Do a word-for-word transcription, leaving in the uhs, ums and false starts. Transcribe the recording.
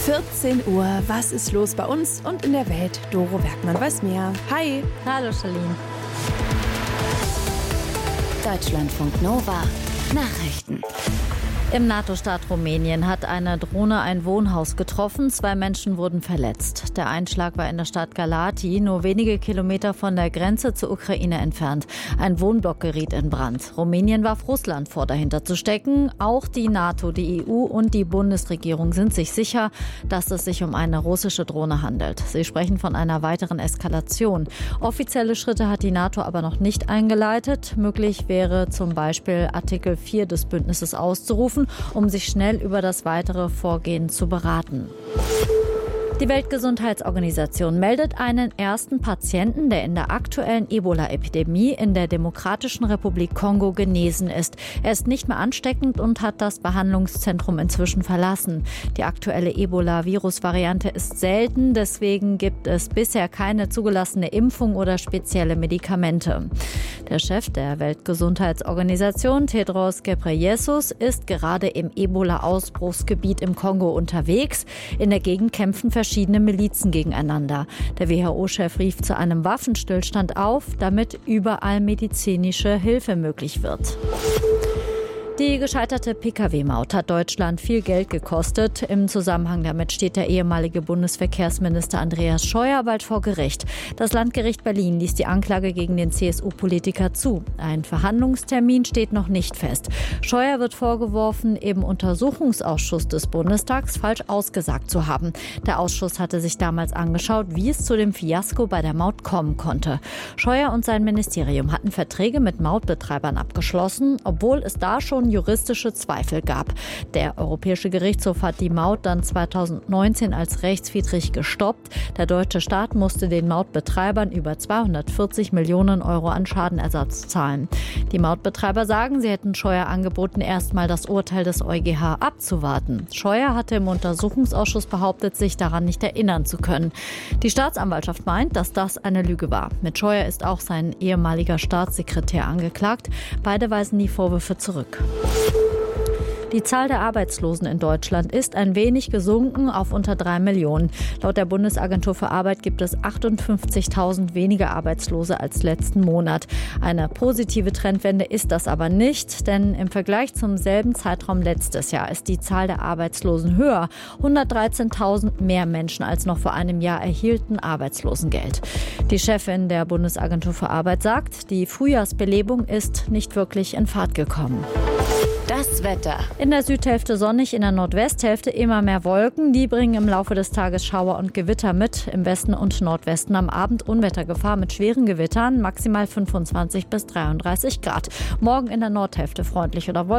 vierzehn Uhr, was ist los bei uns und in der Welt? Doro Werkmann weiß mehr. Hi. Hallo Charlene. Deutschlandfunk Nova Nachrichten. Im NATO-Staat Rumänien hat eine Drohne ein Wohnhaus getroffen. Zwei Menschen wurden verletzt. Der Einschlag war in der Stadt Galati, nur wenige Kilometer von der Grenze zur Ukraine entfernt. Ein Wohnblock geriet in Brand. Rumänien warf Russland vor, dahinter zu stecken. Auch die NATO, die E U und die Bundesregierung sind sich sicher, dass es sich um eine russische Drohne handelt. Sie sprechen von einer weiteren Eskalation. Offizielle Schritte hat die NATO aber noch nicht eingeleitet. Möglich wäre zum Beispiel Artikel vier des Bündnisses auszurufen, um sich schnell über das weitere Vorgehen zu beraten. Die Weltgesundheitsorganisation meldet einen ersten Patienten, der in der aktuellen Ebola-Epidemie in der Demokratischen Republik Kongo genesen ist. Er ist nicht mehr ansteckend und hat das Behandlungszentrum inzwischen verlassen. Die aktuelle Ebola-Virus-Variante ist selten, deswegen gibt es bisher keine zugelassene Impfung oder spezielle Medikamente. Der Chef der Weltgesundheitsorganisation, Tedros Ghebreyesus, ist gerade im Ebola-Ausbruchsgebiet im Kongo unterwegs. In der Gegend kämpfen verschiedene Milizen gegeneinander. Der W H O-Chef rief zu einem Waffenstillstand auf, damit überall medizinische Hilfe möglich wird. Die gescheiterte P K W-Maut hat Deutschland viel Geld gekostet. Im Zusammenhang damit steht der ehemalige Bundesverkehrsminister Andreas Scheuer bald vor Gericht. Das Landgericht Berlin ließ die Anklage gegen den C S U-Politiker zu. Ein Verhandlungstermin steht noch nicht fest. Scheuer wird vorgeworfen, im Untersuchungsausschuss des Bundestags falsch ausgesagt zu haben. Der Ausschuss hatte sich damals angeschaut, wie es zu dem Fiasko bei der Maut kommen konnte. Scheuer und sein Ministerium hatten Verträge mit Mautbetreibern abgeschlossen, obwohl es da schon juristische Zweifel gab. Der Europäische Gerichtshof hat die Maut dann zweitausendneunzehn als rechtswidrig gestoppt. Der deutsche Staat musste den Mautbetreibern über zweihundertvierzig Millionen Euro an Schadenersatz zahlen. Die Mautbetreiber sagen, sie hätten Scheuer angeboten, erstmal das Urteil des EuGH abzuwarten. Scheuer hatte im Untersuchungsausschuss behauptet, sich daran nicht erinnern zu können. Die Staatsanwaltschaft meint, dass das eine Lüge war. Mit Scheuer ist auch sein ehemaliger Staatssekretär angeklagt. Beide weisen die Vorwürfe zurück. Die Zahl der Arbeitslosen in Deutschland ist ein wenig gesunken auf unter drei Millionen. Laut der Bundesagentur für Arbeit gibt es achtundfünfzigtausend weniger Arbeitslose als letzten Monat. Eine positive Trendwende ist das aber nicht, denn im Vergleich zum selben Zeitraum letztes Jahr ist die Zahl der Arbeitslosen höher. hundertdreizehntausend mehr Menschen als noch vor einem Jahr erhielten Arbeitslosengeld. Die Chefin der Bundesagentur für Arbeit sagt, die Frühjahrsbelebung ist nicht wirklich in Fahrt gekommen. Das Wetter. In der Südhälfte sonnig, in der Nordwesthälfte immer mehr Wolken. Die bringen im Laufe des Tages Schauer und Gewitter mit. Im Westen und Nordwesten am Abend Unwettergefahr mit schweren Gewittern. Maximal fünfundzwanzig bis dreiunddreißig Grad. Morgen in der Nordhälfte freundlich oder wolkig.